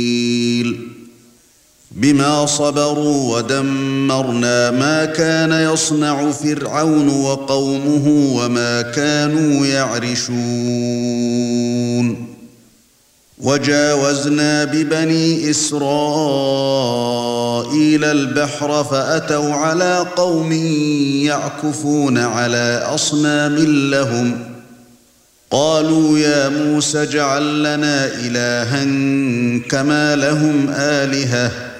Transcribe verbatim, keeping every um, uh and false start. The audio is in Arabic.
بما صبروا ودمرنا ما كان يصنع فرعون وقومه وما كانوا يعرشون وجاوزنا ببني إسرائيل البحر فأتوا على قوم يعكفون على أصنام لهم قالوا يا موسى اجعل لنا إلها كما لهم آلهة